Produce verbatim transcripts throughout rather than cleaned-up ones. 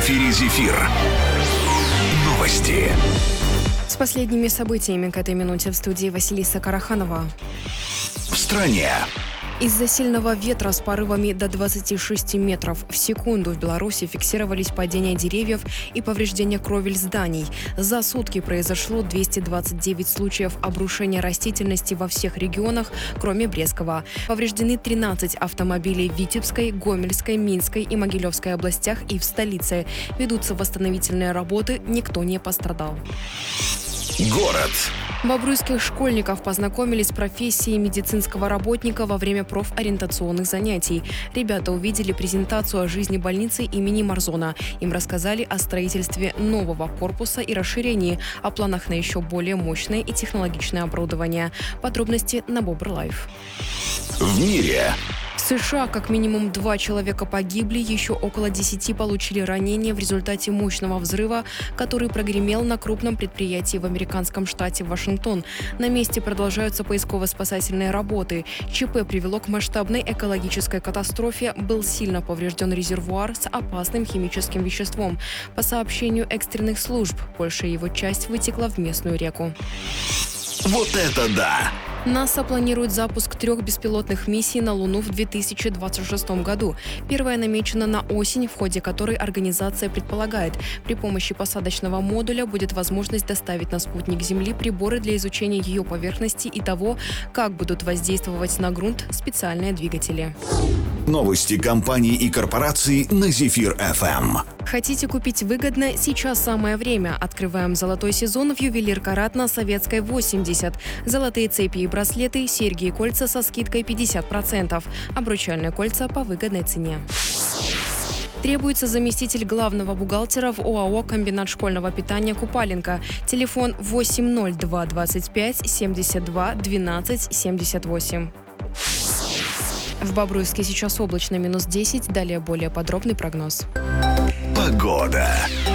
эфире «Зефир». Новости. С последними событиями к этой минуте в студии Василиса Караханова. В стране. Из-за сильного ветра с порывами до двадцати шести метров в секунду в Беларуси фиксировались падения деревьев и повреждения кровель зданий. За сутки произошло двести двадцать девять случаев обрушения растительности во всех регионах, кроме Брестского. Повреждены тринадцать автомобилей в Витебской, Гомельской, Минской и Могилевской областях и в столице. Ведутся восстановительные работы, никто не пострадал. Город. Бобруйских школьников познакомились с профессией медицинского работника во время профориентационных занятий. Ребята увидели презентацию о жизни больницы имени Марзона. Им рассказали о строительстве нового корпуса и расширении, о планах на еще более мощное и технологичное оборудование. Подробности на Бобр Лайф. В мире. В США как минимум два человека погибли, еще около десяти получили ранения в результате мощного взрыва, который прогремел на крупном предприятии в американском штате Вашингтон. На месте продолжаются поисково-спасательные работы. ЧП привело к масштабной экологической катастрофе. Был сильно поврежден резервуар с опасным химическим веществом. По сообщению экстренных служб, большая его часть вытекла в местную реку. Вот это да! НАСА планирует запуск трех беспилотных миссий на Луну в две тысячи двадцать шестом году. Первая намечена на осень, в ходе которой организация предполагает, при помощи посадочного модуля будет возможность доставить на спутник Земли приборы для изучения ее поверхности и того, как будут воздействовать на грунт специальные двигатели. Новости компаний и корпораций на Зефир эф эм. Хотите купить выгодно? Сейчас самое время. Открываем золотой сезон в Ювелир Карат на Советской восемьдесят. Золотые цепи и браслеты, серьги и кольца со скидкой пятьдесят процентов. Обручальные кольца по выгодной цене. Требуется заместитель главного бухгалтера в ОАО «Комбинат школьного питания Купаленко». Телефон восемь ноль два двадцать пять семьдесят два двенадцать семьдесят восемь. В Бобруйске сейчас облачно минус десять. Далее более подробный прогноз. Погода.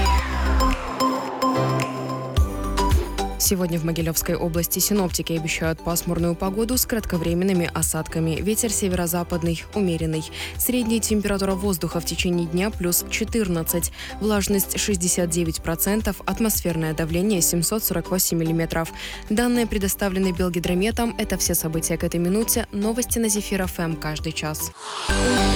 Сегодня в Могилевской области синоптики обещают пасмурную погоду с кратковременными осадками. Ветер северо-западный, умеренный. Средняя температура воздуха в течение дня плюс четырнадцать. Влажность шестьдесят девять процентов. Атмосферное давление семьсот сорок восемь миллиметров. Данные предоставлены Белгидрометом. Это все события к этой минуте. Новости на Зефир эф эм каждый час.